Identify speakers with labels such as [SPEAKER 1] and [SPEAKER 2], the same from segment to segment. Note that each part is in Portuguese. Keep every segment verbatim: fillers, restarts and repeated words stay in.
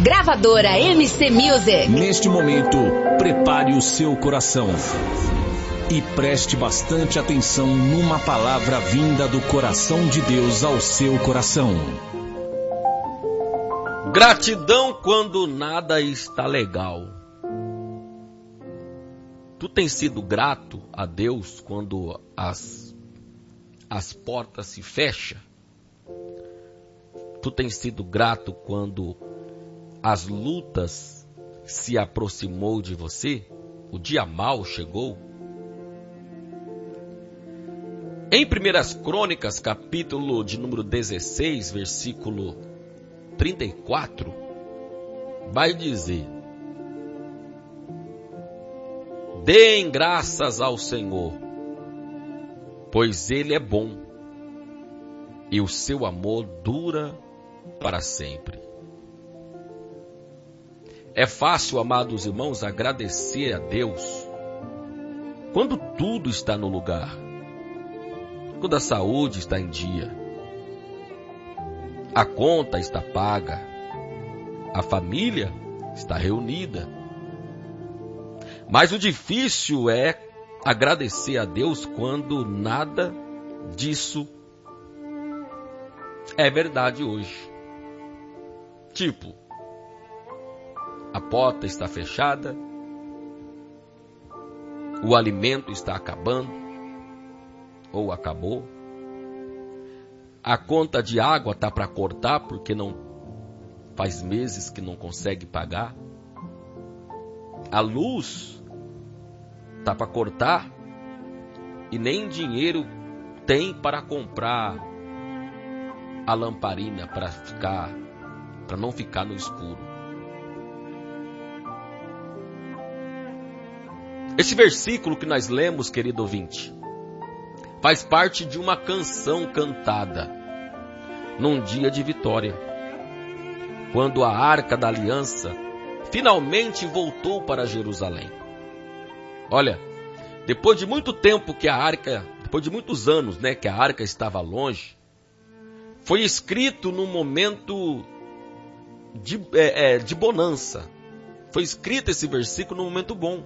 [SPEAKER 1] Gravadora M C Music.
[SPEAKER 2] Neste momento, prepare o seu coração e preste bastante atenção numa palavra vinda do coração de Deus ao seu coração.
[SPEAKER 3] Gratidão quando nada está legal. Tu tens sido grato a Deus quando as, as portas se fecham? Tu tens sido grato quando as lutas se aproximou de você? O dia mau chegou? Em Primeiras Crônicas, capítulo de número dezesseis, versículo trinta e quatro, vai dizer: deem graças ao Senhor, pois Ele é bom, e o seu amor dura para sempre. É fácil, amados irmãos, agradecer a Deus quando tudo está no lugar, quando a saúde está em dia, a conta está paga, a família está reunida. Mas o difícil é agradecer a Deus quando nada disso é verdade hoje. Tipo, a porta está fechada, o alimento está acabando, ou acabou, a conta de água está para cortar porque não faz meses que não consegue pagar, a luz está para cortar e nem dinheiro tem para comprar a lamparina para ficar, para não ficar no escuro. Esse versículo que nós lemos, querido ouvinte, faz parte de uma canção cantada num dia de vitória, quando a Arca da Aliança finalmente voltou para Jerusalém. Olha, depois de muito tempo que a Arca, depois de muitos anos, né, que a Arca estava longe, foi escrito num momento de, é, é, de bonança. Foi escrito esse versículo num momento bom.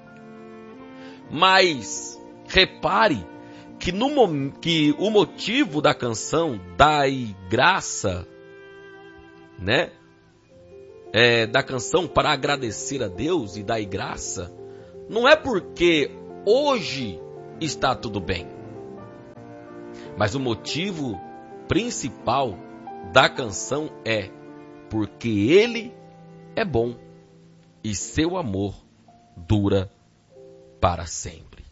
[SPEAKER 3] Mas repare que, no, que o motivo da canção Dai Graça, né? É, da canção para agradecer a Deus e Dai Graça, não é porque hoje está tudo bem. Mas o motivo principal da canção é porque Ele é bom e seu amor dura para sempre.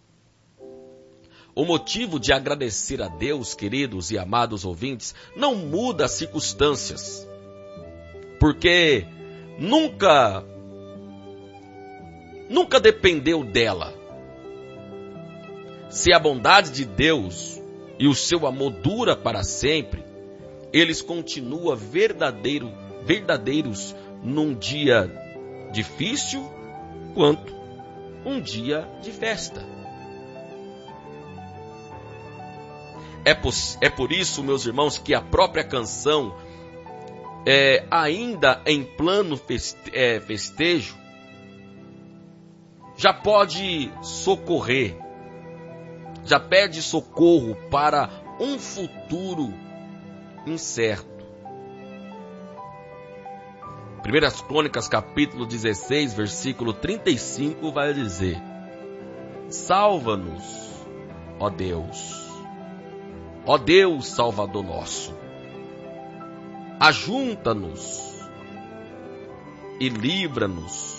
[SPEAKER 3] O motivo de agradecer a Deus, queridos e amados ouvintes, não muda as circunstâncias, porque nunca, nunca dependeu dela. Se a bondade de Deus e o seu amor dura para sempre, eles continuam verdadeiro, verdadeiros num dia difícil quanto um dia de festa. É por, é por isso, meus irmãos, que a própria canção, é, ainda em plano feste, é, festejo, já pode socorrer, já pede socorro para um futuro incerto. Primeiras Crônicas, capítulo dezesseis, versículo trinta e cinco, vai dizer: salva-nos, ó Deus, ó Deus Salvador nosso, ajunta-nos e livra-nos.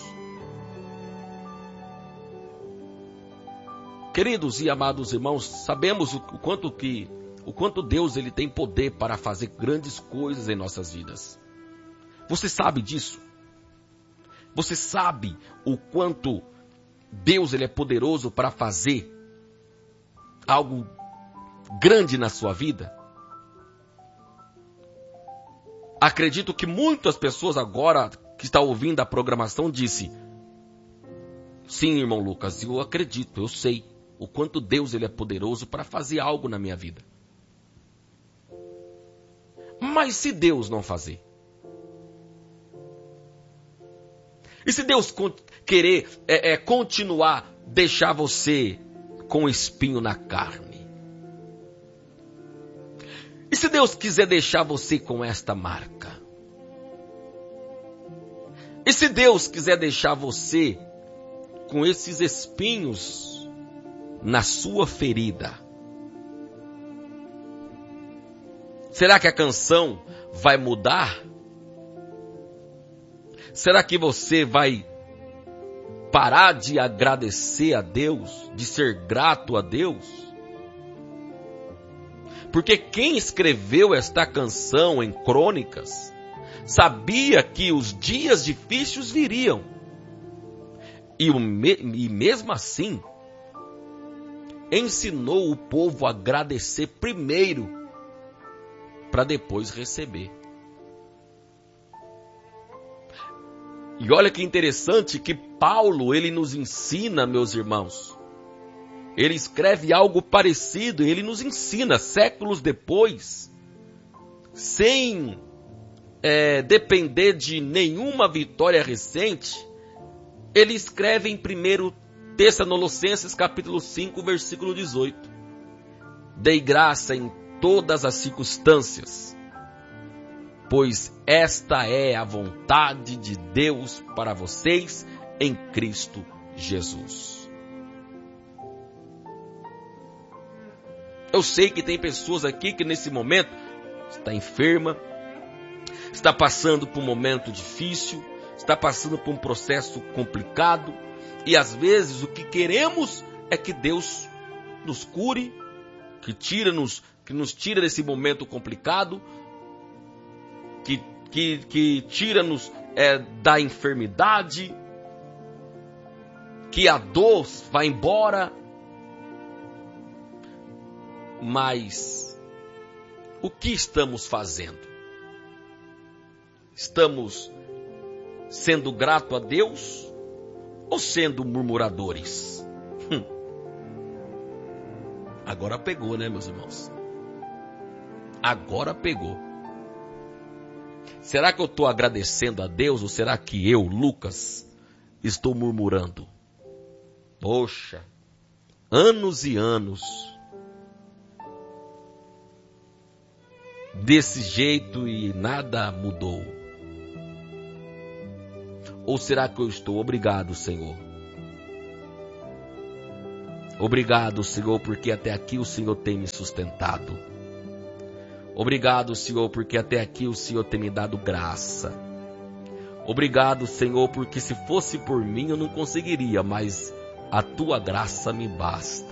[SPEAKER 3] Queridos e amados irmãos, sabemos o quanto que, o quanto Deus ele tem poder para fazer grandes coisas em nossas vidas. Você sabe disso? Você sabe o quanto Deus ele é poderoso para fazer algo grande na sua vida? Acredito que muitas pessoas agora que estão ouvindo a programação disse: sim, irmão Lucas, eu acredito, eu sei o quanto Deus ele é poderoso para fazer algo na minha vida. Mas se Deus não fazer? E se Deus querer é, é, continuar, deixar você com espinho na carne? E se Deus quiser deixar você com esta marca? E se Deus quiser deixar você com esses espinhos na sua ferida? Será que a canção vai mudar? Será que você vai parar de agradecer a Deus, de ser grato a Deus? Porque quem escreveu esta canção em Crônicas sabia que os dias difíceis viriam. E, o me, e mesmo assim, ensinou o povo a agradecer primeiro, para depois receber. E olha que interessante que Paulo, ele nos ensina, meus irmãos. Ele escreve algo parecido, ele nos ensina séculos depois, sem é, depender de nenhuma vitória recente. Ele escreve em primeiro Tessalonicenses capítulo cinco, versículo dezoito. Dei graça em todas as circunstâncias, pois esta é a vontade de Deus para vocês em Cristo Jesus. Eu sei que tem pessoas aqui que nesse momento está enferma, está passando por um momento difícil, está passando por um processo complicado, e às vezes o que queremos é que Deus nos cure, que tira-nos, que nos tira desse momento complicado, que, que, que tira-nos é, da enfermidade, que a dor vá embora. Mas o que estamos fazendo? Estamos sendo grato a Deus ou sendo murmuradores? Hum. Agora pegou, né, meus irmãos? Agora pegou. Será que eu estou agradecendo a Deus ou será que eu, Lucas, estou murmurando? Poxa, anos e anos desse jeito e nada mudou. Ou será que eu estou obrigado, Senhor? Obrigado, Senhor, porque até aqui o Senhor tem me sustentado. Obrigado, Senhor, porque até aqui o Senhor tem me dado graça. Obrigado, Senhor, porque se fosse por mim eu não conseguiria, mas a tua graça me basta.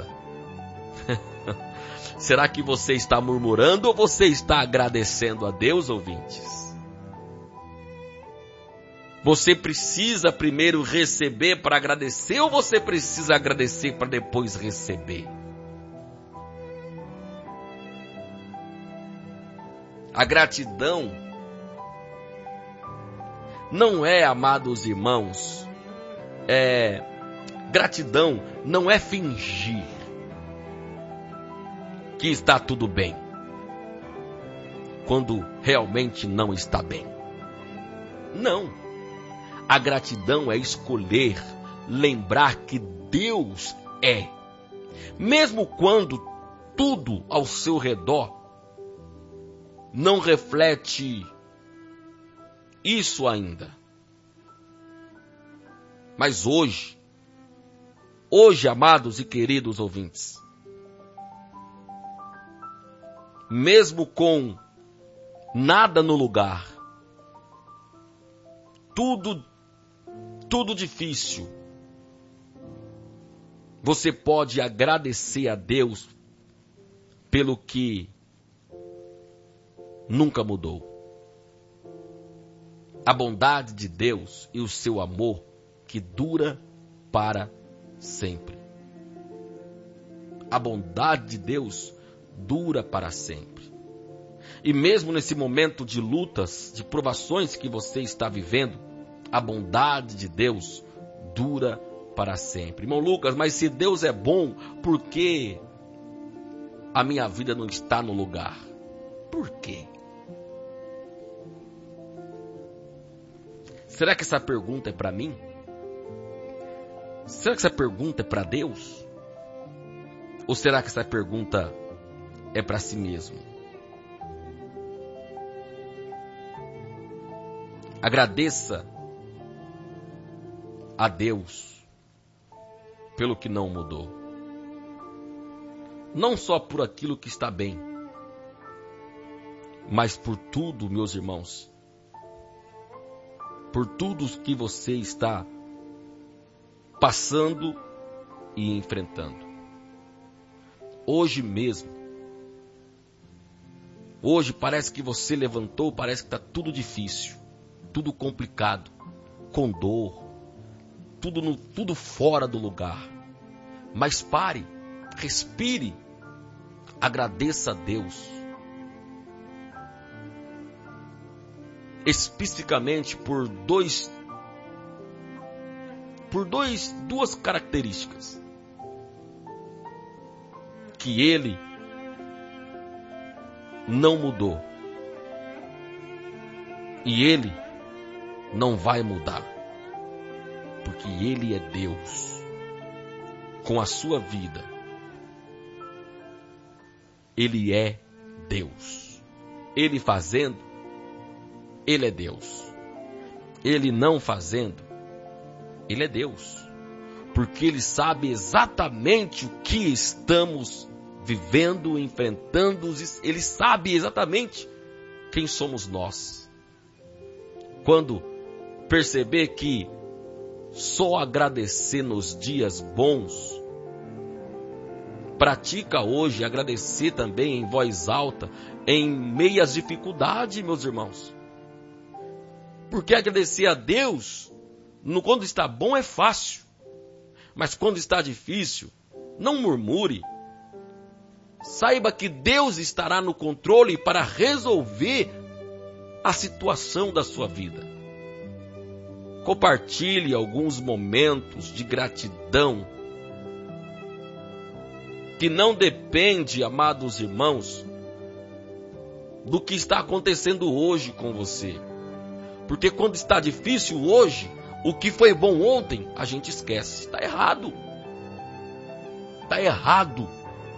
[SPEAKER 3] Será que você está murmurando ou você está agradecendo a Deus, ouvintes? Você precisa primeiro receber para agradecer ou você precisa agradecer para depois receber? A gratidão não é, amados irmãos, é, gratidão não é fingir que está tudo bem, quando realmente não está bem. Não. A gratidão é escolher, lembrar que Deus é. Mesmo quando tudo ao seu redor não reflete isso ainda. Mas hoje, hoje, amados e queridos ouvintes, mesmo com nada no lugar, tudo, tudo difícil, você pode agradecer a Deus pelo que nunca mudou. A bondade de Deus e o seu amor que dura para sempre. A bondade de Deus dura para sempre. E mesmo nesse momento de lutas, de provações que você está vivendo, a bondade de Deus dura para sempre. Irmão Lucas, mas se Deus é bom, por que a minha vida não está no lugar? Por quê? Será que essa pergunta é para mim? Será que essa pergunta é para Deus? Ou será que essa pergunta é para si mesmo? Agradeça a Deus pelo que não mudou. Não só por aquilo que está bem, mas por tudo, meus irmãos, por tudo que você está passando e enfrentando. Hoje mesmo, hoje parece que você levantou, parece que está tudo difícil, tudo complicado, com dor, tudo, no, tudo fora do lugar. Mas pare, respire, agradeça a Deus. Especificamente por dois, por dois, duas características. Que Ele não mudou. E Ele não vai mudar. Porque Ele é Deus. Com a sua vida, Ele é Deus. Ele fazendo, Ele é Deus. Ele não fazendo, Ele é Deus. Porque Ele sabe exatamente o que estamos vivendo, enfrentando. Ele sabe exatamente quem somos nós. Quando perceber que só agradecer nos dias bons, pratica hoje agradecer também em voz alta, em meias dificuldades, meus irmãos. Porque agradecer a Deus, no, quando está bom é fácil. Mas quando está difícil, não murmure. Saiba que Deus estará no controle para resolver a situação da sua vida. Compartilhe alguns momentos de gratidão que não depende, amados irmãos, do que está acontecendo hoje com você. Porque quando está difícil hoje, o que foi bom ontem, a gente esquece. Está errado. Está errado.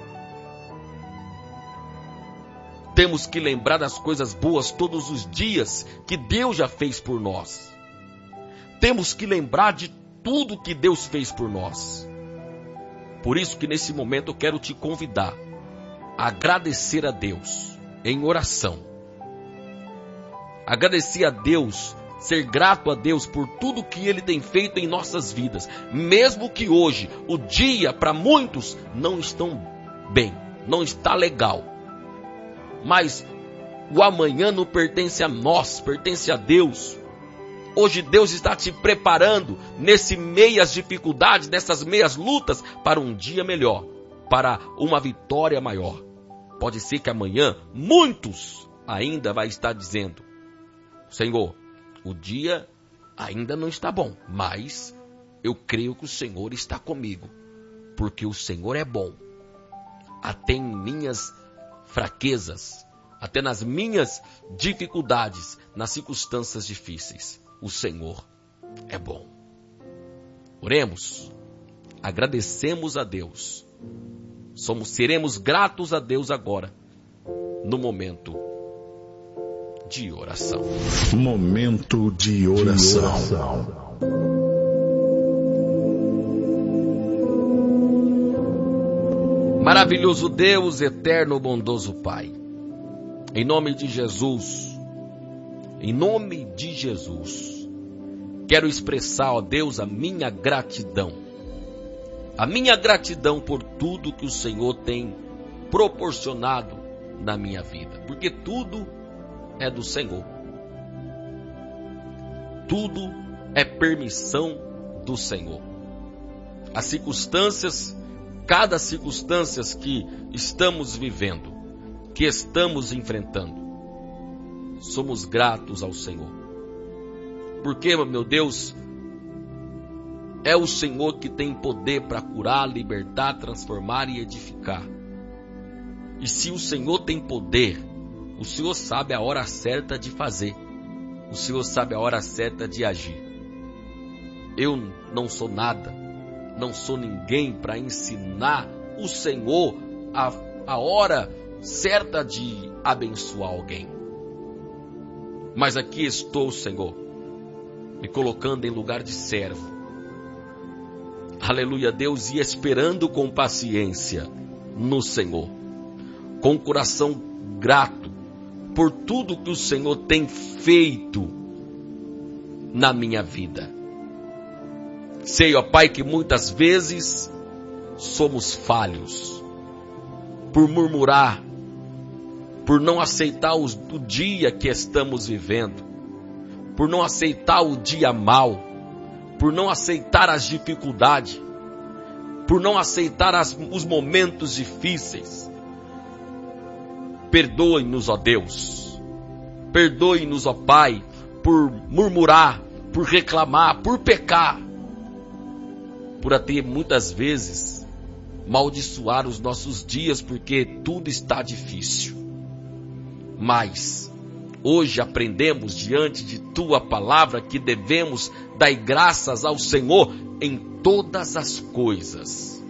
[SPEAKER 3] Temos que lembrar das coisas boas todos os dias que Deus já fez por nós. Temos que lembrar de tudo que Deus fez por nós. Por isso que nesse momento eu quero te convidar a agradecer a Deus em oração. Agradecer a Deus, ser grato a Deus por tudo que Ele tem feito em nossas vidas. Mesmo que hoje o dia para muitos não estão bem, não está legal. Mas o amanhã não pertence a nós, pertence a Deus. Hoje Deus está te preparando nesse meias dificuldades, nessas meias lutas, para um dia melhor, para uma vitória maior. Pode ser que amanhã muitos ainda vai estar dizendo: Senhor, o dia ainda não está bom, mas eu creio que o Senhor está comigo, porque o Senhor é bom. Até em minhas fraquezas, até nas minhas dificuldades, nas circunstâncias difíceis, o Senhor é bom. Oremos, agradecemos a Deus, somos, seremos gratos a Deus agora, no momento de oração.
[SPEAKER 4] Momento de oração.
[SPEAKER 3] Maravilhoso Deus, eterno, bondoso Pai, em nome de Jesus, em nome de Jesus, quero expressar, ó Deus, a minha gratidão, a minha gratidão por tudo que o Senhor tem proporcionado na minha vida, porque tudo é do Senhor, tudo é permissão do Senhor. As circunstâncias, cada circunstância que estamos vivendo, que estamos enfrentando, somos gratos ao Senhor. Porque, meu Deus, é o Senhor que tem poder para curar, libertar, transformar e edificar. E se o Senhor tem poder, o Senhor sabe a hora certa de fazer. O Senhor sabe a hora certa de agir. Eu não sou nada, não sou ninguém para ensinar o Senhor a, a hora certa de abençoar alguém. Mas aqui estou, Senhor, me colocando em lugar de servo. Aleluia, Deus, e esperando com paciência no Senhor, com o coração grato por tudo que o Senhor tem feito na minha vida. Sei, ó Pai, que muitas vezes somos falhos por murmurar, por não aceitar os, o dia que estamos vivendo, por não aceitar o dia mau, por não aceitar as dificuldades, por não aceitar as, os momentos difíceis. Perdoe-nos, ó Deus, perdoe-nos, ó Pai, por murmurar, por reclamar, por pecar, por até muitas vezes maldiçoar os nossos dias, porque tudo está difícil. Mas hoje aprendemos diante de Tua palavra que devemos dar graças ao Senhor em todas as coisas.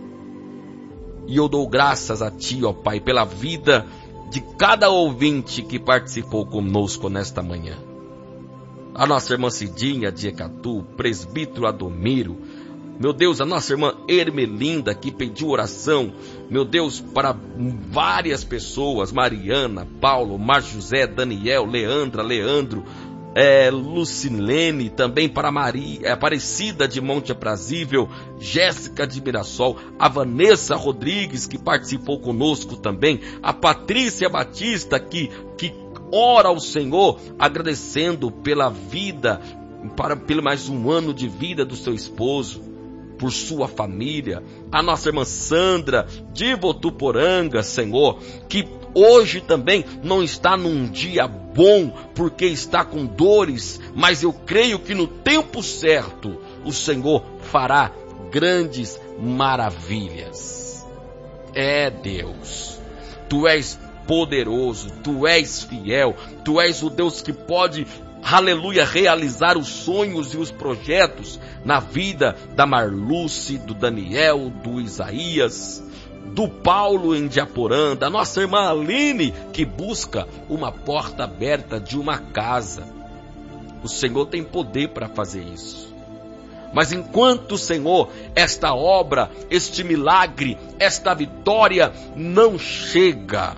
[SPEAKER 3] E eu dou graças a Ti, ó Pai, pela vida de cada ouvinte que participou conosco nesta manhã. A nossa irmã Cidinha de Ecatu, presbítero Adomiro, meu Deus, a nossa irmã Ermelinda, que pediu oração, meu Deus, para várias pessoas, Mariana, Paulo, Márcio José, Daniel, Leandra, Leandro, é, Lucilene, também para Maria, Aparecida de Monte Aprazível, Jéssica de Mirassol, a Vanessa Rodrigues, que participou conosco também, a Patrícia Batista, que, que ora ao Senhor, agradecendo pela vida, para, pelo mais um ano de vida do seu esposo, por sua família, a nossa irmã Sandra de Votuporanga, Senhor, que hoje também não está num dia bom, porque está com dores, mas eu creio que no tempo certo, o Senhor fará grandes maravilhas. É Deus, Tu és poderoso, Tu és fiel, Tu és o Deus que pode, aleluia, realizar os sonhos e os projetos na vida da Marluce, do Daniel, do Isaías, do Paulo em Diaporã, da nossa irmã Aline, que busca uma porta aberta de uma casa. O Senhor tem poder para fazer isso. Mas enquanto, Senhor, esta obra, este milagre, esta vitória não chega,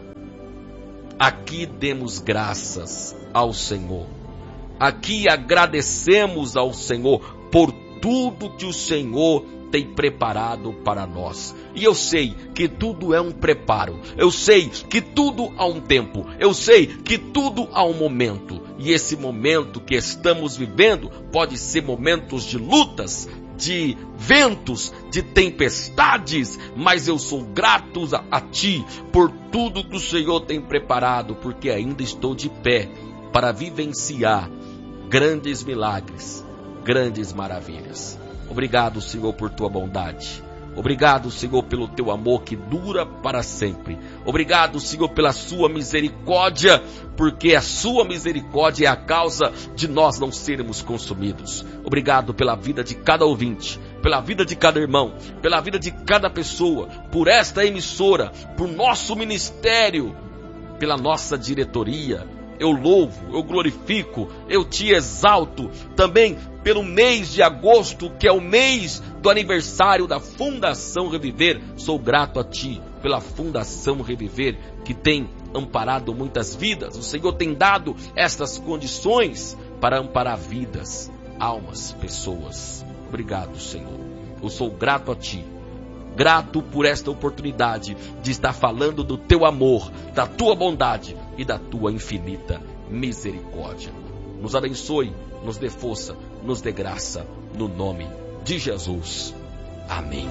[SPEAKER 3] aqui demos graças ao Senhor. Aqui agradecemos ao Senhor por tudo que o Senhor tem preparado para nós. E eu sei que tudo é um preparo. Eu sei que tudo há um tempo. Eu sei que tudo há um momento. E esse momento que estamos vivendo pode ser momentos de lutas, de ventos, de tempestades, mas eu sou grato a, a Ti por tudo que o Senhor tem preparado, porque ainda estou de pé para vivenciar grandes milagres, grandes maravilhas. Obrigado, Senhor, por Tua bondade. Obrigado, Senhor, pelo Teu amor que dura para sempre. Obrigado, Senhor, pela Sua misericórdia, porque a Sua misericórdia é a causa de nós não sermos consumidos. Obrigado pela vida de cada ouvinte, pela vida de cada irmão, pela vida de cada pessoa, por esta emissora, por nosso ministério, pela nossa diretoria. Eu louvo, eu glorifico, eu Te exalto também pelo mês de agosto, que é o mês do aniversário da Fundação Reviver. Sou grato a Ti pela Fundação Reviver, que tem amparado muitas vidas. O Senhor tem dado estas condições para amparar vidas, almas, pessoas. Obrigado, Senhor. Eu sou grato a Ti. Grato por esta oportunidade de estar falando do Teu amor, da Tua bondade e da Tua infinita misericórdia. Nos abençoe, nos dê força, nos dê graça, no nome de Jesus. Amém.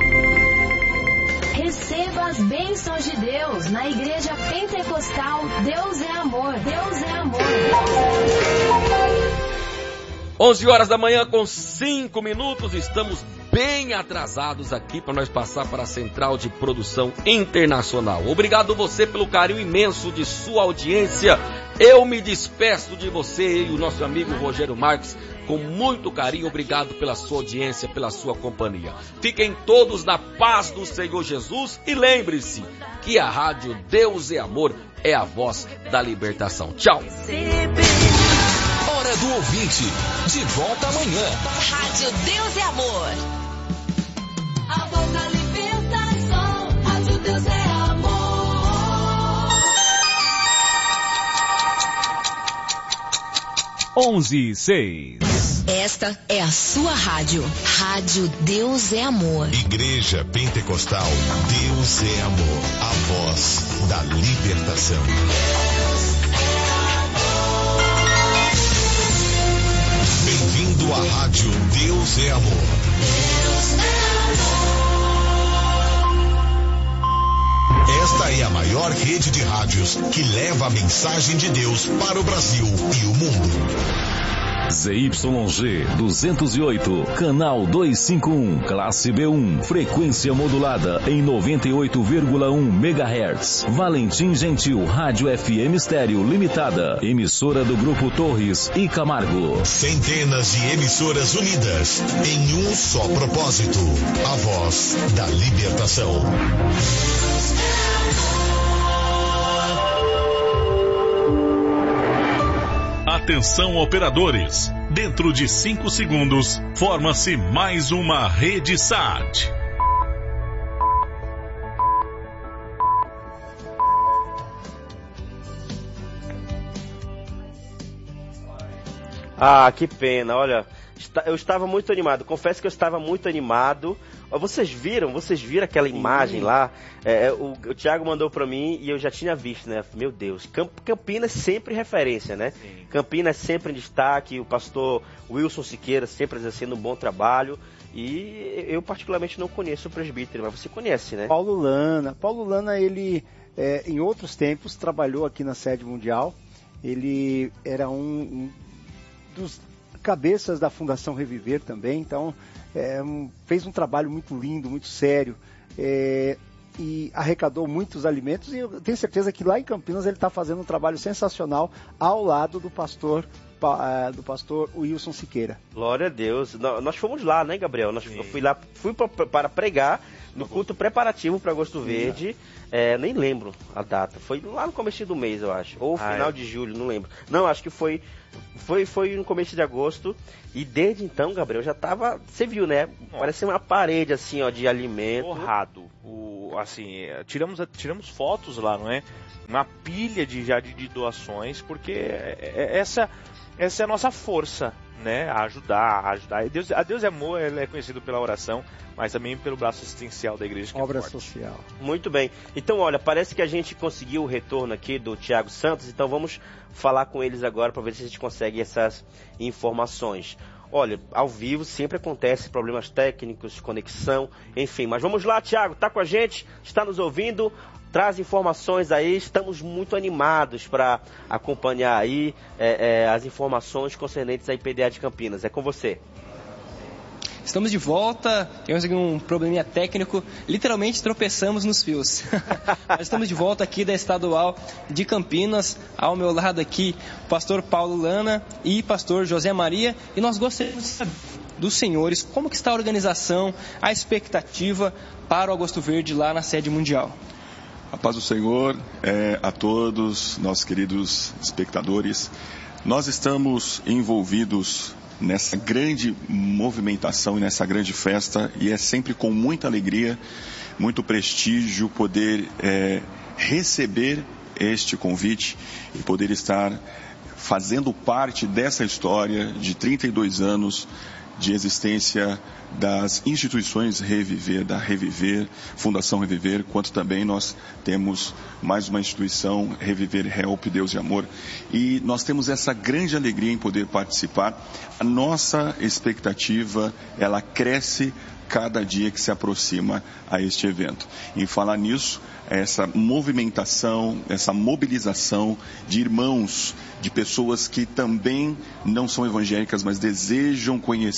[SPEAKER 1] Receba as bênçãos de Deus na Igreja Pentecostal Deus é Amor. Deus é Amor.
[SPEAKER 3] onze horas da manhã com cinco minutos, estamos bem atrasados aqui para nós passar para a Central de Produção Internacional. Obrigado você pelo carinho imenso de sua audiência. Eu me despeço de você e o nosso amigo Rogério Marques com muito carinho. Obrigado pela sua audiência, pela sua companhia. Fiquem todos na paz do Senhor Jesus e lembre-se que a rádio Deus é Amor é a voz da libertação. Tchau.
[SPEAKER 2] Hora do ouvinte. De volta amanhã.
[SPEAKER 5] Rádio Deus é Amor.
[SPEAKER 1] A voz da libertação. Rádio Deus é Amor.
[SPEAKER 2] onze e seis.
[SPEAKER 5] Esta é a sua rádio. Rádio Deus é Amor.
[SPEAKER 4] Igreja Pentecostal Deus é Amor. A voz da libertação. Bem-vindo à rádio Deus é Amor.
[SPEAKER 1] Deus é amor.
[SPEAKER 4] Esta é a maior rede de rádios que leva a mensagem de Deus para o Brasil e o mundo.
[SPEAKER 2] Z Y G duzentos e oito, canal duzentos e cinquenta e um, classe B um, frequência modulada em noventa e oito vírgula um megahertz. Valentim Gentil, Rádio F M Estéreo Limitada, emissora do Grupo Torres e Camargo.
[SPEAKER 4] Centenas de emissoras unidas em um só propósito, a voz da libertação.
[SPEAKER 6] Atenção operadores, dentro de cinco segundos, forma-se mais uma rede S A T.
[SPEAKER 7] Ah, que pena, olha, eu estava muito animado, confesso que eu estava muito animado. Vocês viram, vocês viram aquela imagem lá? É, o, o Thiago mandou pra mim e eu já tinha visto, né? Meu Deus, Camp, Campinas sempre referência, né? Sim. Campinas sempre em destaque, o pastor Wilson Siqueira sempre exercendo um bom trabalho. E eu particularmente não conheço o presbítero, mas você conhece, né?
[SPEAKER 8] Paulo Lana. Paulo Lana, ele é, em outros tempos trabalhou aqui na sede mundial. Ele era um, um dos cabeças da Fundação Reviver também, então é, um, fez um trabalho muito lindo, muito sério, é, e arrecadou muitos alimentos, e eu tenho certeza que lá em Campinas ele está fazendo um trabalho sensacional ao lado do pastor do pastor Wilson Siqueira.
[SPEAKER 7] Glória a Deus. Nós fomos lá, né, Gabriel? Nós, eu fui lá, fui pra, para pregar no culto preparativo para Agosto Verde. É, nem lembro a data. Foi lá no começo do mês, eu acho. Ou ah, final é. de julho, não lembro. Não, acho que foi, foi, foi no começo de agosto. E desde então, Gabriel, já tava... Você viu, né? Nossa. Parece uma parede, assim, ó, de alimento.
[SPEAKER 9] Borrado. O, assim, tiramos, tiramos fotos lá, não é? Uma pilha de, já de, de doações, porque essa... Essa é a nossa força, né? A ajudar, a ajudar. Deus, a Deus é Amor, ele é conhecido pela oração, mas também pelo braço assistencial da igreja. Que
[SPEAKER 8] Obra
[SPEAKER 9] é forte.
[SPEAKER 8] social.
[SPEAKER 7] Muito bem. Então, olha, parece que a gente conseguiu o retorno aqui do Thiago Santos, então vamos falar com eles agora para ver se a gente consegue essas informações. Olha, ao vivo sempre acontece problemas técnicos, conexão, enfim. Mas vamos lá, Thiago, tá com a gente? Está nos ouvindo? Traz informações aí, estamos muito animados para acompanhar aí é, é, as informações concernentes à I P D A de Campinas. É com você.
[SPEAKER 10] Estamos de volta, tivemos aqui um probleminha técnico, literalmente tropeçamos nos fios. Nós estamos de volta aqui da Estadual de Campinas, ao meu lado aqui, o pastor Paulo Lana e pastor José Maria, e nós gostaríamos de saber dos senhores como que está a organização, a expectativa para o Agosto Verde lá na sede mundial.
[SPEAKER 11] A paz do Senhor é, a todos, nossos queridos espectadores. Nós estamos envolvidos nessa grande movimentação e nessa grande festa, e é sempre com muita alegria, muito prestígio poder é, receber este convite e poder estar fazendo parte dessa história de trinta e dois anos de existência das instituições Reviver, da Reviver, Fundação Reviver, quanto também nós temos mais uma instituição, Reviver Help, Deus e Amor, e nós temos essa grande alegria em poder participar. A nossa expectativa, ela cresce cada dia que se aproxima a este evento. Em falar nisso, essa movimentação, essa mobilização de irmãos, de pessoas que também não são evangélicas, mas desejam conhecer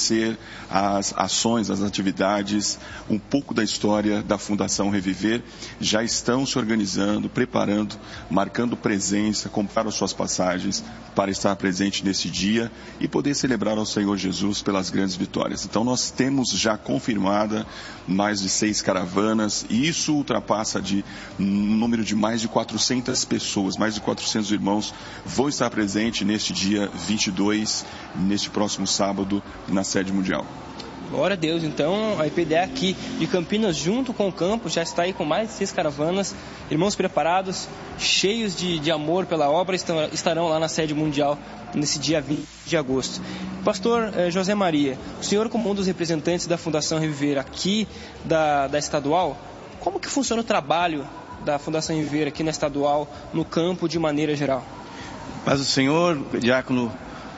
[SPEAKER 11] conhecer as ações, as atividades, um pouco da história da Fundação Reviver, já estão se organizando, preparando, marcando presença, compraram suas passagens para estar presente nesse dia e poder celebrar ao Senhor Jesus pelas grandes vitórias. Então nós temos já confirmada mais de seis caravanas e isso ultrapassa de um número de mais de quatrocentas pessoas, mais de quatrocentos irmãos vão estar presentes neste dia vinte e dois, neste próximo sábado, na sede mundial.
[SPEAKER 10] Glória a Deus. Então, a I P D A aqui de Campinas, junto com o campo, já está aí com mais de seis caravanas, irmãos preparados, cheios de, de amor pela obra, estão, estarão lá na sede mundial nesse dia vinte de agosto. Pastor eh, José Maria, o senhor, como um dos representantes da Fundação Reviver aqui da, da estadual, como que funciona o trabalho da Fundação Reviver aqui na estadual, no campo de maneira geral?
[SPEAKER 12] Paz do Senhor, diácono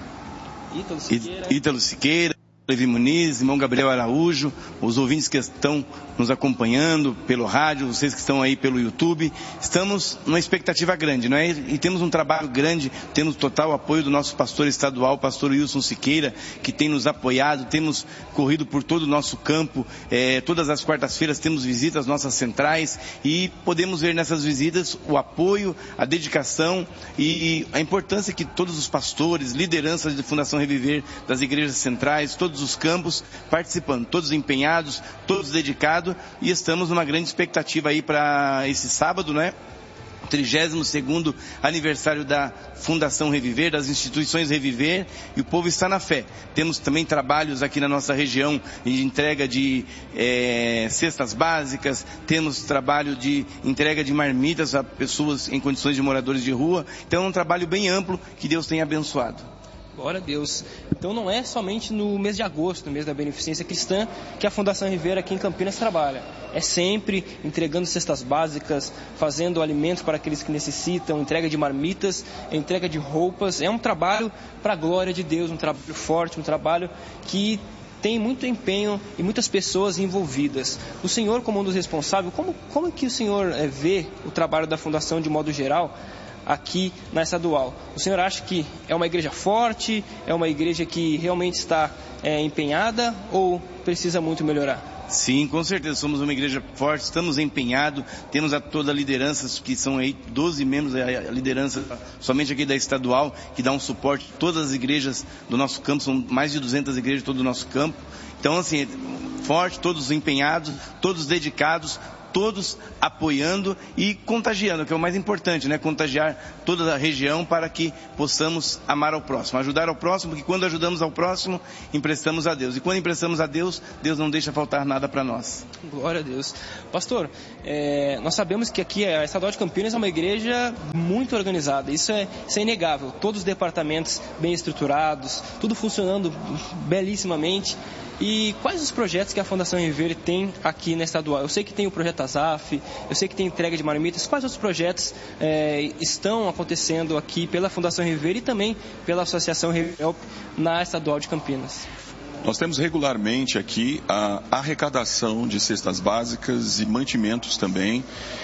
[SPEAKER 10] Ítalo Siqueira,
[SPEAKER 12] Ítalo Siqueira, Levi Muniz, irmão Gabriel Araújo, os ouvintes que estão nos acompanhando pelo rádio, vocês que estão aí pelo YouTube, estamos numa expectativa grande, não é? E temos um trabalho grande, temos total apoio do nosso pastor estadual, pastor Wilson Siqueira, que tem nos apoiado, temos corrido por todo o nosso campo, é, todas as quartas-feiras temos visitas às nossas centrais e podemos ver nessas visitas o apoio, a dedicação e a importância que todos os pastores, lideranças de Fundação Reviver, das igrejas centrais, todos os campos participando, todos empenhados, todos dedicados, e estamos numa grande expectativa aí para esse sábado, né? trigésimo segundo aniversário da Fundação Reviver, das instituições Reviver, e o povo está na fé. Temos também trabalhos aqui na nossa região de entrega de é, cestas básicas, temos trabalho de entrega de marmitas a pessoas em condições de moradores de rua. Então é um trabalho bem amplo que Deus tem abençoado.
[SPEAKER 10] Glória a Deus. Então não é somente no mês de agosto, no mês da Beneficência Cristã, que a Fundação Reviver aqui em Campinas trabalha. É sempre entregando cestas básicas, fazendo alimentos para aqueles que necessitam, entrega de marmitas, entrega de roupas. É um trabalho para a glória de Deus, um trabalho forte, um trabalho que tem muito empenho e muitas pessoas envolvidas. O senhor, como um dos responsáveis, como, como é que o senhor é, vê o trabalho da Fundação de modo geral aqui na estadual? O senhor acha que é uma igreja forte, é uma igreja que realmente está é, empenhada ou precisa muito melhorar?
[SPEAKER 12] Sim, com certeza, somos uma igreja forte, estamos empenhados, temos a toda a liderança, que são aí doze membros, a liderança somente aqui da estadual, que dá um suporte a todas as igrejas do nosso campo, são mais de duzentas igrejas de todo o nosso campo. Então, assim, forte, todos empenhados, todos dedicados, todos apoiando e contagiando, que é o mais importante, né? Contagiar toda a região para que possamos amar ao próximo, ajudar ao próximo, porque quando ajudamos ao próximo, emprestamos a Deus. E quando emprestamos a Deus, Deus não deixa faltar nada para nós.
[SPEAKER 10] Glória a Deus. Pastor, é, nós sabemos que aqui a Estadual de Campinas é uma igreja muito organizada, isso é, isso é inegável. Todos os departamentos bem estruturados, tudo funcionando belíssimamente. E quais os projetos que a Fundação Reviver tem aqui na estadual? Eu sei que tem o projeto Azaf, eu sei que tem entrega de marmitas. Quais outros projetos é, estão acontecendo aqui pela Fundação Reviver e também pela Associação Reviver na estadual de Campinas?
[SPEAKER 11] Nós temos regularmente aqui a arrecadação de cestas básicas e mantimentos também.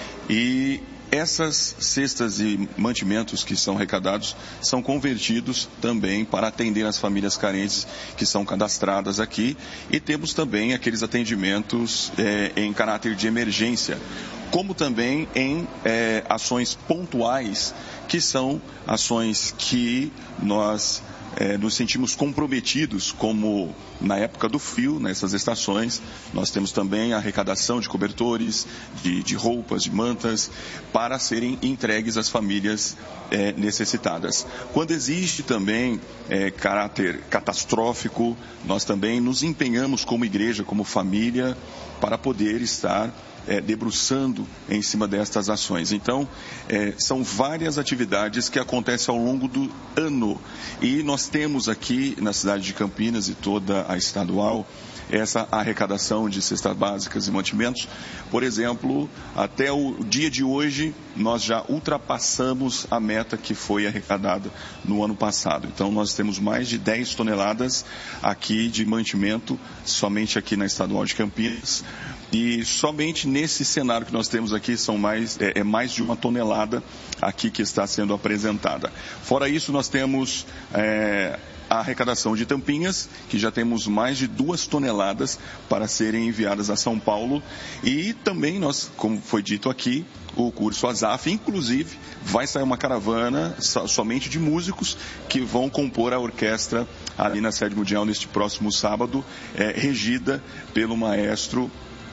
[SPEAKER 11] E essas cestas e mantimentos que são arrecadados são convertidos também para atender as famílias carentes que são cadastradas aqui, e temos também aqueles atendimentos é, em caráter de emergência, como também em é, ações pontuais, que são ações que nós É, nos sentimos comprometidos, como na época do frio, nessas estações, nós temos também a arrecadação de cobertores, de, de roupas, de mantas, para serem entregues às famílias é, necessitadas. Quando existe também é, caráter catastrófico, nós também nos empenhamos como igreja, como família, para poder estar É, debruçando em cima destas ações. Então, é, são várias atividades que acontecem ao longo do ano. E nós temos aqui na cidade de Campinas e toda a estadual essa arrecadação de cestas básicas e mantimentos. Por exemplo, até o dia de hoje, nós já ultrapassamos a meta que foi arrecadada no ano passado. Então, nós temos mais de dez toneladas aqui de mantimento, somente aqui na estadual de Campinas. E somente nesse cenário que nós temos aqui são mais, é, é mais de uma tonelada aqui que está sendo apresentada. Fora isso, nós temos é, a arrecadação de tampinhas, que já temos mais de duas toneladas para serem enviadas a São Paulo. E também nós, como foi dito aqui, o curso Azaf, inclusive, vai sair uma caravana somente de músicos que vão compor a orquestra ali na sede mundial neste próximo sábado, é, regida pelo maestro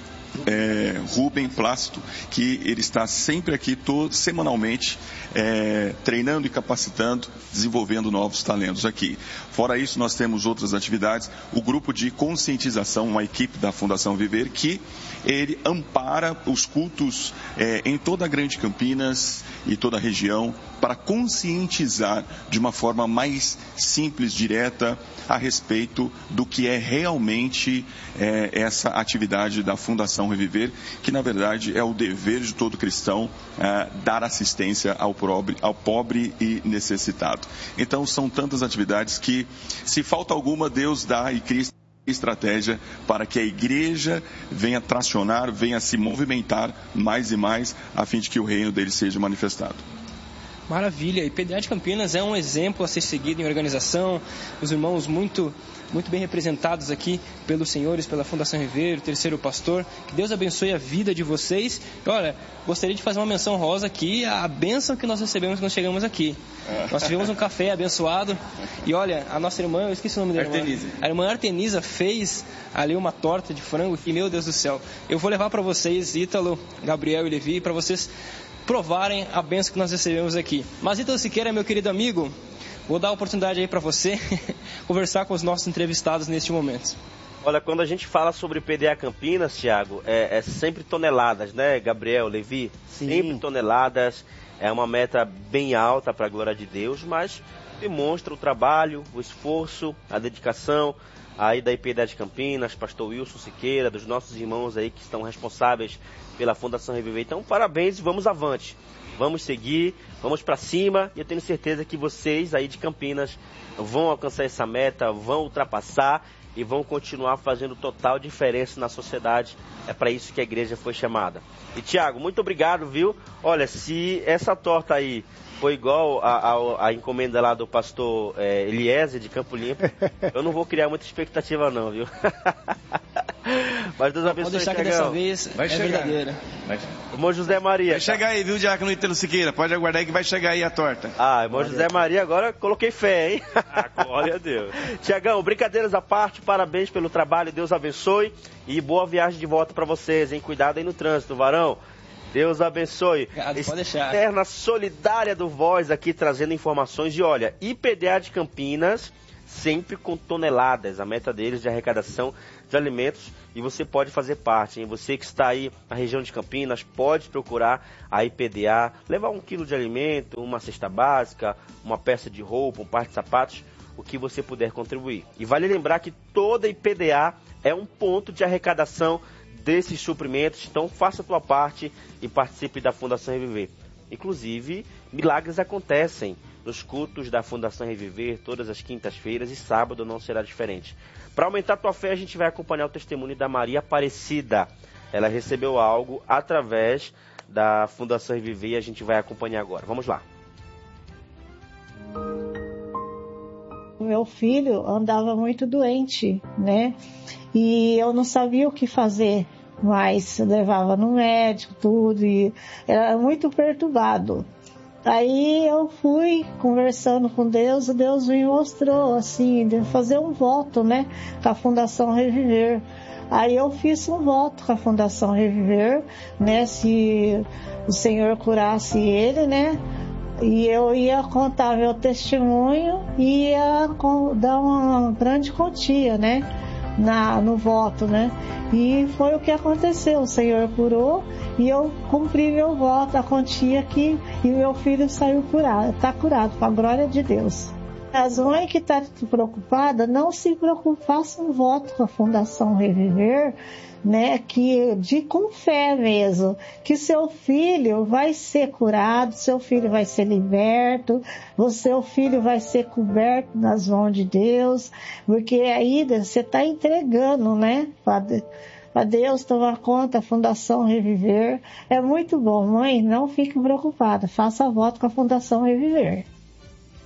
[SPEAKER 11] É, Rubem Plácido, que ele está sempre aqui, todo, semanalmente, é, treinando e capacitando, desenvolvendo novos talentos aqui. Fora isso, nós temos outras atividades, o grupo de conscientização, uma equipe da Fundação Viver, que ele ampara os cultos é, em toda a Grande Campinas e toda a região, para conscientizar de uma forma mais simples, direta, a respeito do que é realmente é, essa atividade da Fundação Reviver, que na verdade é o dever de todo cristão é, dar assistência ao pobre, ao pobre e necessitado. Então são tantas atividades que, se falta alguma, Deus dá e cria estratégia para que a igreja venha tracionar, venha se movimentar mais e mais, a fim de que o reino dele seja manifestado.
[SPEAKER 10] Maravilha, e P D A de Campinas é um exemplo a ser seguido em organização, os irmãos muito, muito bem representados aqui pelos senhores, pela Fundação Rever, o terceiro pastor, que Deus abençoe a vida de vocês. E olha, gostaria de fazer uma menção rosa aqui, a bênção que nós recebemos quando chegamos aqui. Nós tivemos um café abençoado, e olha, a nossa irmã, eu esqueci o nome dela.
[SPEAKER 12] Artenisa.
[SPEAKER 10] A irmã Artenisa fez ali uma torta de frango, e meu Deus do céu, eu vou levar para vocês, Ítalo, Gabriel e Levi, para vocês provarem a bênção que nós recebemos aqui. Mas Ítalo Siqueira, meu querido amigo, vou dar a oportunidade aí para você conversar com os nossos entrevistados neste momento.
[SPEAKER 7] Olha, quando a gente fala sobre P D A Campinas, Thiago, é, é sempre toneladas, né, Gabriel, Levi?
[SPEAKER 8] Sim.
[SPEAKER 7] Sempre toneladas, é uma meta bem alta para a glória de Deus, mas demonstra o trabalho, o esforço, a dedicação aí da I P D A de Campinas, pastor Wilson Siqueira, dos nossos irmãos aí que estão responsáveis pela Fundação Reviver. Então, parabéns e vamos avante. Vamos seguir, vamos para cima, e eu tenho certeza que vocês aí de Campinas vão alcançar essa meta, vão ultrapassar e vão continuar fazendo total diferença na sociedade. É para isso que a igreja foi chamada. E Tiago, muito obrigado, viu? Olha, se essa torta aí foi igual a, a, a encomenda lá do pastor é, Eliezer de Campo Limpo, eu não vou criar muita expectativa não, viu? Mas Deus abençoe.
[SPEAKER 10] Pode deixar que dessa vez
[SPEAKER 12] vai
[SPEAKER 10] é
[SPEAKER 12] chegar.
[SPEAKER 10] verdadeira.
[SPEAKER 12] Vai,
[SPEAKER 7] irmão José Maria.
[SPEAKER 12] vai chegar aí, viu, Diácono Ítalo Siqueira? Pode aguardar aí que vai chegar aí a torta.
[SPEAKER 7] Ah, irmão José Maria, agora coloquei fé, hein?
[SPEAKER 9] Ah, glória a Deus.
[SPEAKER 7] Tiagão, brincadeiras à parte, parabéns pelo trabalho, Deus abençoe e boa viagem de volta para vocês, hein? Cuidado aí no trânsito, varão. Deus abençoe.
[SPEAKER 10] Obrigado, pode deixar.
[SPEAKER 7] Externa solidária do Voz aqui trazendo informações. E olha, I P D A de Campinas, sempre com toneladas. A meta deles de arrecadação de alimentos. E você pode fazer parte, hein? Você que está aí na região de Campinas, pode procurar a I P D A. Levar um quilo de alimento, uma cesta básica, uma peça de roupa, um par de sapatos. O que você puder contribuir. E vale lembrar que toda I P D A é um ponto de arrecadação desses suprimentos, então faça a tua parte e participe da Fundação Reviver. Inclusive, milagres acontecem nos cultos da Fundação Reviver todas as quintas-feiras e sábado não será diferente. Para aumentar a tua fé, a gente vai acompanhar o testemunho da Maria Aparecida. Ela recebeu algo através da Fundação Reviver e a gente vai acompanhar agora. Vamos lá.
[SPEAKER 13] Meu filho andava muito doente, né? E eu não sabia o que fazer, mas levava no médico, tudo, e era muito perturbado. Aí eu fui conversando com Deus, e Deus me mostrou, assim, de fazer um voto, né? Com a Fundação Reviver. Aí eu fiz um voto com a Fundação Reviver, né? Se o Senhor curasse ele, né? E eu ia contar meu testemunho e ia dar uma grande quantia, né? Na, no voto, né? E foi o que aconteceu. O Senhor curou e eu cumpri meu voto, a quantia aqui, e meu filho saiu curado, está curado, com a glória de Deus. As mães que estão tá preocupadas, não se preocupem, façam um voto com a Fundação Reviver, né, que de com fé mesmo, que seu filho vai ser curado, seu filho vai ser liberto, o seu filho vai ser coberto nas mãos de Deus, porque aí você está entregando, né, para Deus tomar conta, a Fundação Reviver. É muito bom, mãe, não fique preocupada, faça voto com a Fundação Reviver.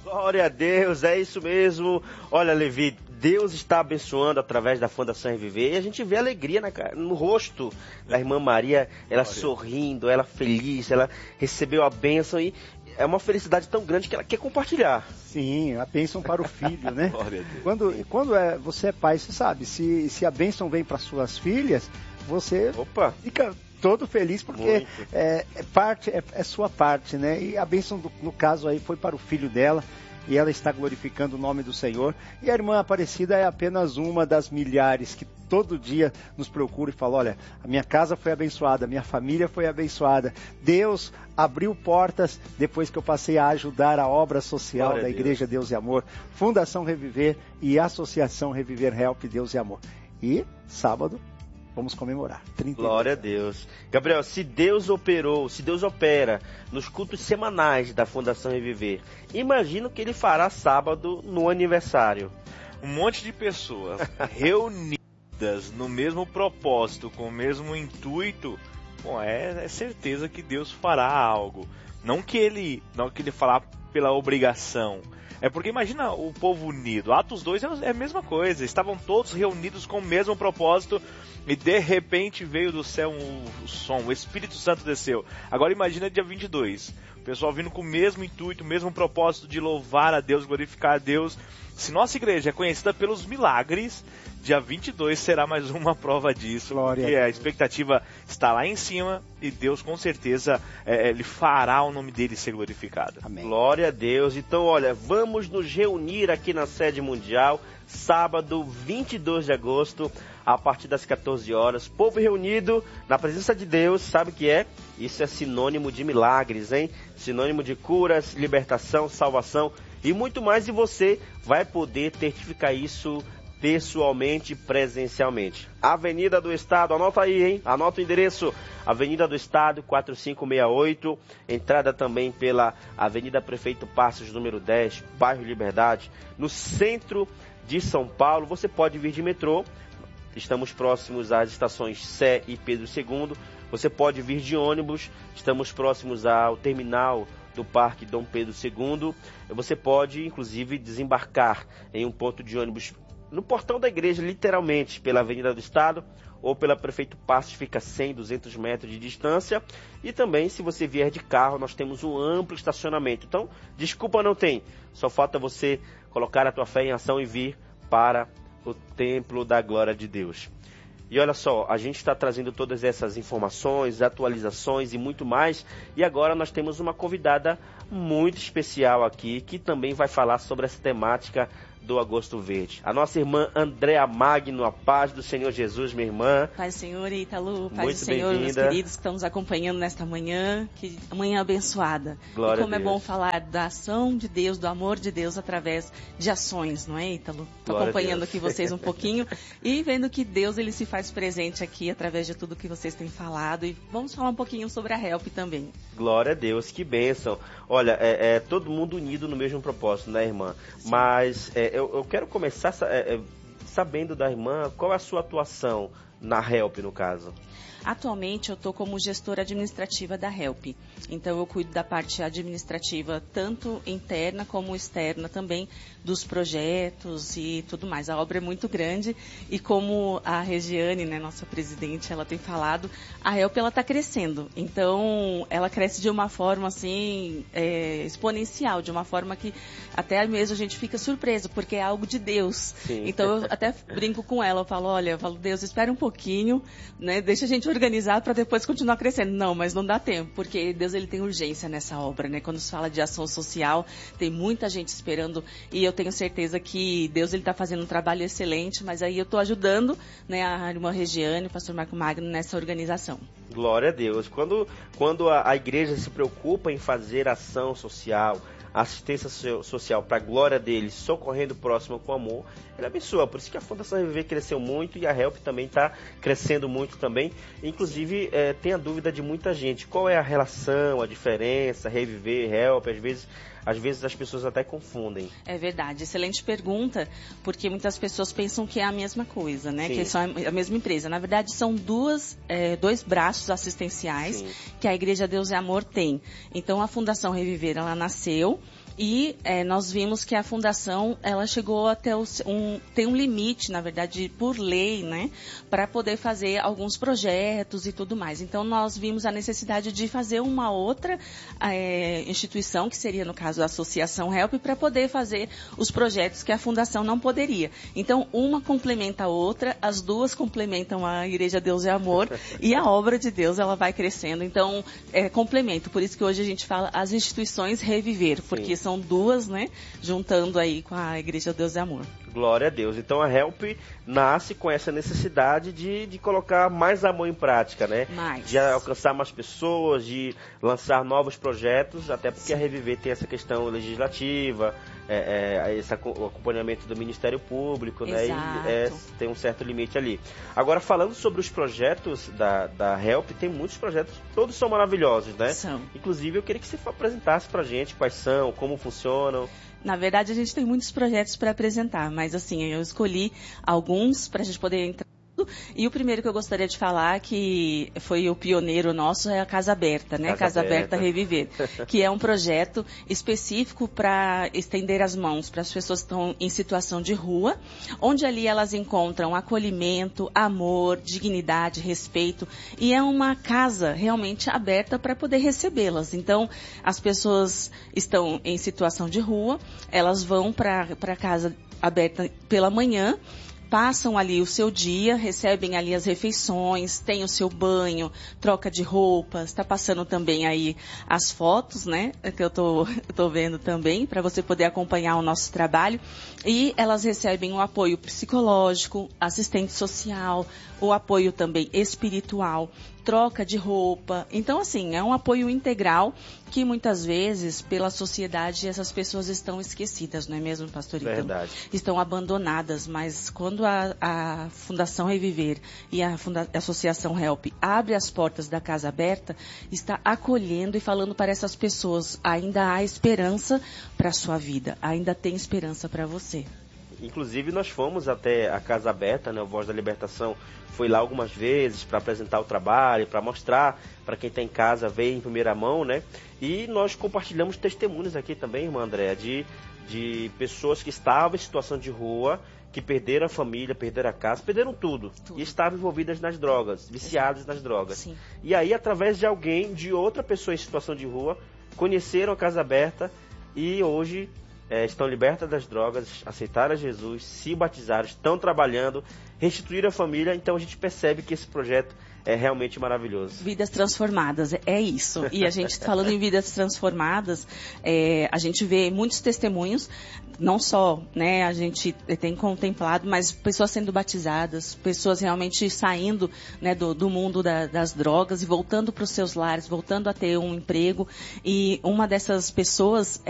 [SPEAKER 7] Glória a Deus, é isso mesmo. Olha, Levi, Deus está abençoando através da Fundação Reviver e a gente vê alegria na, no rosto da irmã Maria, ela Glória. sorrindo, ela feliz, ela recebeu a bênção e é uma felicidade tão grande que ela quer compartilhar.
[SPEAKER 8] Sim, a bênção para o filho, né? Quando, quando é, você é pai, você sabe, se, se a bênção vem para suas filhas, você Opa. fica todo feliz porque é, é, parte, é, é sua parte, né? E a bênção, do, no caso aí, foi para o filho dela. E ela está glorificando o nome do Senhor. E a irmã Aparecida é apenas uma das milhares que todo dia nos procura e fala, olha, a minha casa foi abençoada, a minha família foi abençoada. Deus abriu portas depois que eu passei a ajudar a obra social Glória da Igreja Deus e Amor, Fundação Reviver e Associação Reviver Help Deus e Amor. E sábado vamos comemorar.
[SPEAKER 7] Glória a Deus. Gabriel, se Deus operou, se Deus opera nos cultos semanais da Fundação Reviver, imagina o que ele fará sábado no aniversário.
[SPEAKER 9] Um monte de pessoas reunidas no mesmo propósito, com o mesmo intuito, bom, é, é certeza que Deus fará algo. Não que ele, não que ele fará pela obrigação. É porque imagina o povo unido. Atos dois é a mesma coisa. Estavam todos reunidos com o mesmo propósito e de repente veio do céu um, um som. O Espírito Santo desceu. Agora imagina dia vinte e dois. O pessoal vindo com o mesmo intuito, o mesmo propósito de louvar a Deus, glorificar a Deus. Se nossa igreja é conhecida pelos milagres, dia vinte e dois será mais uma prova disso. Glória porque a, a expectativa está lá em cima e Deus com certeza é, ele fará o nome dele ser glorificado.
[SPEAKER 7] Amém. Glória a Deus. Então, olha, vamos nos reunir aqui na sede mundial, sábado vinte e dois de agosto, a partir das quatorze horas. Povo reunido na presença de Deus, sabe o que é? Isso é sinônimo de milagres, hein? Sinônimo de curas, libertação, salvação e muito mais. E você vai poder testificar isso pessoalmente, presencialmente. Avenida do Estado, anota aí, hein? Anota o endereço. Avenida do Estado, quatro cinco seis oito. Entrada também pela Avenida Prefeito Passos, número dez, bairro Liberdade, no centro de São Paulo. Você pode vir de metrô. Estamos próximos às estações Sé e Pedro segundo. Você pode vir de ônibus. Estamos próximos ao terminal do Parque Dom Pedro segundo. Você pode, inclusive, desembarcar em um ponto de ônibus no portão da igreja, literalmente, pela Avenida do Estado ou pela Prefeito Passos, fica cem, duzentos metros de distância. E também, se você vier de carro, nós temos um amplo estacionamento. Então, desculpa não tem, só falta você colocar a tua fé em ação e vir para o templo da glória de Deus. E olha só, a gente está trazendo todas essas informações, atualizações e muito mais. E agora nós temos uma convidada muito especial aqui, que também vai falar sobre essa temática do Agosto Verde. A nossa irmã Andréa Magno, a paz do Senhor Jesus, minha irmã.
[SPEAKER 14] Paz do Senhor, Ítalo, paz muito do Senhor, meus queridos que estão nos acompanhando nesta manhã, que manhã abençoada. Glória e como é bom falar da ação de Deus, do amor de Deus através de ações, não é, Ítalo? Estou acompanhando aqui vocês um pouquinho e vendo que Deus ele se faz presente aqui através de tudo que vocês têm falado. E vamos falar um pouquinho sobre a Help também.
[SPEAKER 7] Glória a Deus, que bênção. Olha, é, é todo mundo unido no mesmo propósito, né, irmã? Sim. Mas é, eu, eu quero começar é, sabendo da irmã qual é a sua atuação na Help, no caso.
[SPEAKER 14] Atualmente eu estou como gestora administrativa da Help, então eu cuido da parte administrativa tanto interna como externa também, dos projetos e tudo mais. A obra é muito grande e como a Regiane, né, nossa presidente, ela tem falado, a Help ela está crescendo, então ela cresce de uma forma assim é, exponencial, de uma forma que até mesmo a gente fica surpreso, porque é algo de Deus. Sim. Então eu até brinco com ela, eu falo, olha, eu falo, Deus, espera um pouquinho, né, deixa a gente organizar para depois continuar crescendo. Não, mas não dá tempo, porque Deus ele tem urgência nessa obra, né? Quando se fala de ação social, tem muita gente esperando e eu tenho certeza que Deus ele está fazendo um trabalho excelente, mas aí eu estou ajudando, né, a irmã Regiane, o pastor Marco Magno nessa organização.
[SPEAKER 7] Glória a Deus. Quando, quando a, a igreja se preocupa em fazer ação social, assistência social para a glória dele, socorrendo o próximo com amor, ele abençoa. Por isso que a Fundação Reviver cresceu muito e a Help também está crescendo muito também. Inclusive, é, tem a dúvida de muita gente. Qual é a relação, a diferença, Reviver, Help? Às vezes, às vezes as pessoas até confundem.
[SPEAKER 14] É verdade. Excelente pergunta, porque muitas pessoas pensam que é a mesma coisa, né? Sim. Que são a mesma empresa. Na verdade, são duas, é, dois braços assistenciais Sim. que a Igreja Deus e Amor tem. Então, a Fundação Reviver, ela nasceu E é, nós vimos que a fundação, ela chegou até o, um, tem um limite, na verdade, por lei, né, para poder fazer alguns projetos e tudo mais. Então, nós vimos a necessidade de fazer uma outra é, instituição, que seria, no caso, a Associação Help, para poder fazer os projetos que a fundação não poderia. Então, uma complementa a outra, as duas complementam a Igreja Deus é Amor, e a obra de Deus, ela vai crescendo. Então, é complemento. Por isso que hoje a gente fala as instituições Reviver, porque Sim. são duas, né, juntando aí com a Igreja Deus é Amor.
[SPEAKER 7] Glória a Deus. Então a Help nasce com essa necessidade de, de colocar mais amor em prática, né?
[SPEAKER 14] Mais.
[SPEAKER 7] De alcançar mais pessoas, de lançar novos projetos, até porque Sim. a Reviver tem essa questão legislativa, é, é, esse acompanhamento do Ministério Público,
[SPEAKER 14] Exato.
[SPEAKER 7] né? E é, tem um certo limite ali. Agora, falando sobre os projetos da, da Help, tem muitos projetos, todos são maravilhosos, né?
[SPEAKER 14] São.
[SPEAKER 7] Inclusive, eu queria que você apresentasse pra gente quais são, como funcionam.
[SPEAKER 14] Na verdade, a gente tem muitos projetos para apresentar, mas assim, eu escolhi alguns para a gente poder entrar. E o primeiro que eu gostaria de falar, que foi o pioneiro nosso, é a Casa Aberta, né? Casa, Casa Aberta. Aberta Reviver, que é um projeto específico para estender as mãos para as pessoas que estão em situação de rua, onde ali elas encontram acolhimento, amor, dignidade, respeito, e é uma casa realmente aberta para poder recebê-las. Então, as pessoas estão em situação de rua, elas vão para a Casa Aberta pela manhã, passam ali o seu dia, recebem ali as refeições, tem o seu banho, troca de roupas, está passando também aí as fotos, né, que eu tô, tô vendo também, para você poder acompanhar o nosso trabalho. E elas recebem o apoio psicológico, assistente social, o apoio também espiritual, troca de roupa. Então, assim, é um apoio integral que muitas vezes, pela sociedade, essas pessoas estão esquecidas, não é mesmo, pastorita?
[SPEAKER 7] Verdade.
[SPEAKER 14] Estão abandonadas, mas quando a, a Fundação Reviver e a, Funda- a Associação Help abre as portas da Casa Aberta, está acolhendo e falando para essas pessoas, ainda há esperança para a sua vida, ainda tem esperança para você.
[SPEAKER 7] Inclusive, nós fomos até a Casa Aberta, né, o Voz da Libertação foi lá algumas vezes para apresentar o trabalho, para mostrar para quem está em casa, ver em primeira mão, né? E nós compartilhamos testemunhos aqui também, irmã Andréa, de, de pessoas que estavam em situação de rua, que perderam a família, perderam a casa, perderam tudo, tudo. E estavam envolvidas nas drogas, viciados Exato. nas drogas.
[SPEAKER 14] Sim.
[SPEAKER 7] E aí, através de alguém, de outra pessoa em situação de rua, conheceram a Casa Aberta e hoje é, estão libertas das drogas, aceitaram a Jesus, se batizaram, estão trabalhando, restituíram a família. Então a gente percebe que esse projeto é realmente maravilhoso.
[SPEAKER 14] Vidas transformadas, é isso. E a gente, falando em vidas transformadas, é, a gente vê muitos testemunhos, não só, né, a gente tem contemplado, mas pessoas sendo batizadas, pessoas realmente saindo, né, do, do mundo da, das drogas e voltando para os seus lares, voltando a ter um emprego. E uma dessas pessoas